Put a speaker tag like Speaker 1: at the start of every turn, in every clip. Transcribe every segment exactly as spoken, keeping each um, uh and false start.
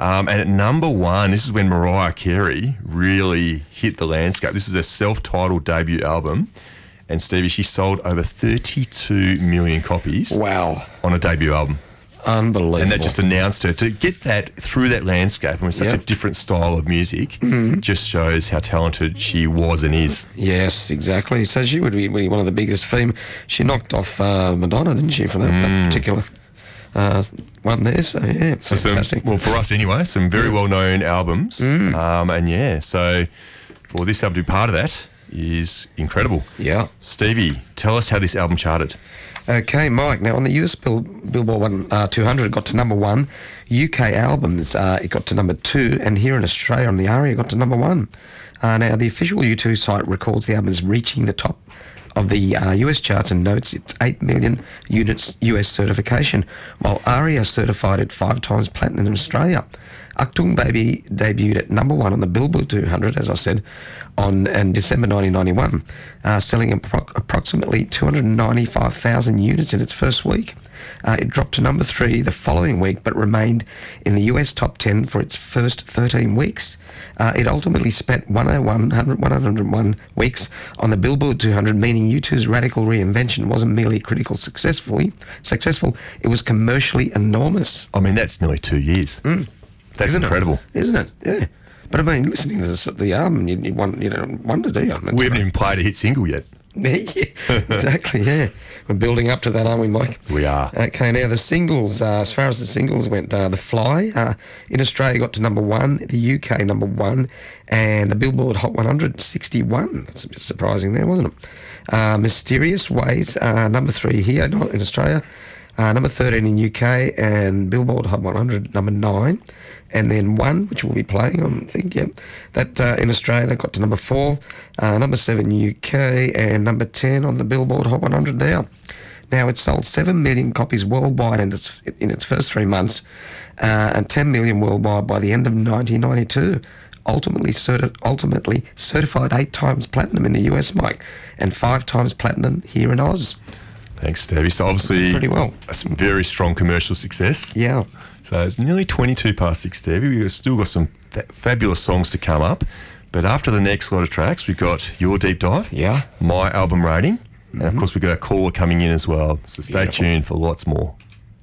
Speaker 1: Um, and at number one, this is when Mariah Carey really hit the landscape. This is her self-titled debut album. And Stevie, she sold over thirty-two million copies.
Speaker 2: Wow.
Speaker 1: On a debut album.
Speaker 2: Unbelievable.
Speaker 1: And that just announced her. To get that through that landscape and with such
Speaker 2: yep.
Speaker 1: a different style of music mm-hmm. just shows how talented she was and is.
Speaker 2: Yes, exactly. So she would be one of the biggest female. She knocked off uh, Madonna, didn't she, for that, mm. that particular uh, one there? So, yeah,
Speaker 1: so
Speaker 2: fantastic.
Speaker 1: Some, well, for us anyway, some very well-known albums.
Speaker 2: Mm.
Speaker 1: Um, and, yeah, so for this album to be part of that is incredible.
Speaker 2: Yeah.
Speaker 1: Stevie, tell us how this album charted.
Speaker 2: Okay, Mike. Now, on the U S Bill, Billboard one, uh, two hundred, it got to number one. U K albums, uh, it got to number two. And here in Australia, on the ARIA, it got to number one. Uh, now, the official U two site records the album as reaching the top of the uh, U S charts and notes its eight million units U S certification, while ARIA certified it five times platinum in Australia. Achtung Baby debuted at number one on the Billboard two hundred, as I said, on in December nineteen ninety-one, uh, selling appro- approximately two hundred ninety-five thousand units in its first week. Uh, it dropped to number three the following week, but remained in the U S top ten for its first thirteen weeks. Uh, it ultimately spent one hundred one, one hundred one weeks on the Billboard two hundred, meaning U two's radical reinvention wasn't merely critical successfully, successful, it was commercially enormous.
Speaker 1: I mean, that's nearly two years.
Speaker 2: Mm.
Speaker 1: That's
Speaker 2: Isn't
Speaker 1: incredible.
Speaker 2: It? Isn't it? Yeah. But I mean, listening to this, the album, you, you, want, you don't wonder, do you?
Speaker 1: We haven't even played a hit single yet.
Speaker 2: Yeah, exactly, yeah. We're building up to that, aren't we, Mike?
Speaker 1: We are.
Speaker 2: Okay, now the singles, uh, as far as the singles went, uh, The Fly uh, in Australia got to number one, the U K number one, and the Billboard Hot one hundred, sixty-one. That's a bit surprising there, wasn't it? Uh, Mysterious Ways, uh, number three here in Australia, uh, number thirteen in U K, and Billboard Hot one hundred, number nine. And then One, which we'll be playing, I think, yeah, that uh, in Australia got to number four, uh, number seven U K, and number ten on the Billboard Hot one hundred there. Now, it sold seven million copies worldwide in its, in its first three months, uh, and ten million worldwide by the end of nineteen ninety-two. Ultimately, certi- ultimately certified eight times platinum in the U S, Mike, and five times platinum here in Oz.
Speaker 1: Thanks, Stevie. So obviously,
Speaker 2: pretty well.
Speaker 1: Some very strong commercial success.
Speaker 2: Yeah.
Speaker 1: So it's nearly twenty-two past six, Stevie. We've still got some fa- fabulous songs to come up. But after the next lot of tracks, we've got your deep dive,
Speaker 2: yeah,
Speaker 1: my album rating, mm-hmm. and of course we've got a caller coming in as well. So stay
Speaker 2: Beautiful.
Speaker 1: tuned for lots more.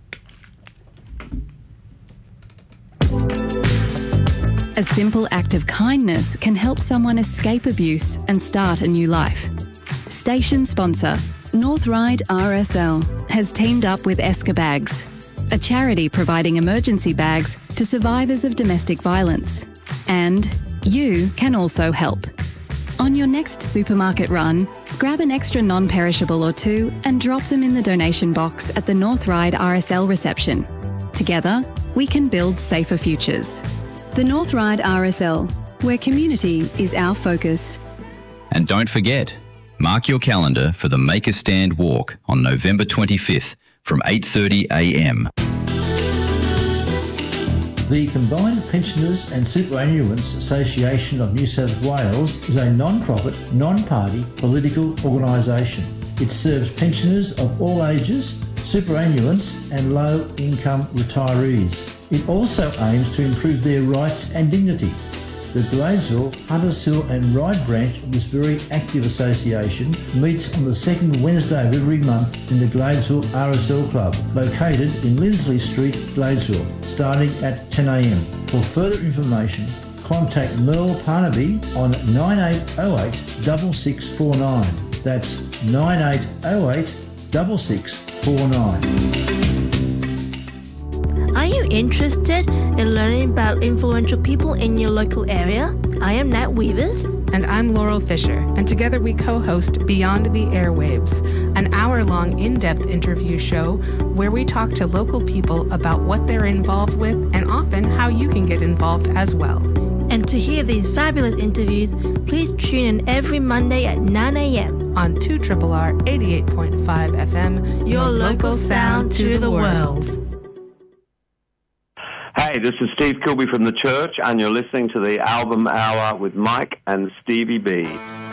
Speaker 3: A simple act of kindness can help someone escape abuse and start a new life. Station sponsor North Ryde R S L has teamed up with Esker Bags, a charity providing emergency bags to survivors of domestic violence. And you can also help. On your next supermarket run, grab an extra non-perishable or two and drop them in the donation box at the North Ryde R S L reception. Together, we can build safer futures. The North Ryde R S L, where community is our focus.
Speaker 4: And don't forget, mark your calendar for the Make a Stand walk on November twenty-fifth from eight thirty a m.
Speaker 5: The Combined Pensioners and Superannuants Association of New South Wales is a non-profit, non-party political organisation. It serves pensioners of all ages, superannuants and low-income retirees. It also aims to improve their rights and dignity. The Gladesville, Hunters Hill and Ryde branch of this very active association meets on the second Wednesday of every month in the Gladesville R S L Club, located in Lindsley Street, Gladesville, starting at ten a m. For further information, contact Merle Parnaby on nine eight oh eight, six six four nine. That's nine eight oh eight, six six four nine.
Speaker 6: Are you interested in learning about influential people in your local area? I am Nat Weavers.
Speaker 7: And I'm Laurel Fisher, and together we co-host Beyond the Airwaves, an hour-long in-depth interview show where we talk to local people about what they're involved with and often how you can get involved as well.
Speaker 6: And to hear these fabulous interviews, please tune in every Monday at nine a m
Speaker 7: on two R R R eighty-eight point five F M,
Speaker 6: your, your local sound to the world.
Speaker 8: Hey, this is Steve Kilby from The Church, and you're listening to the Album Hour with Mike and Stevie B.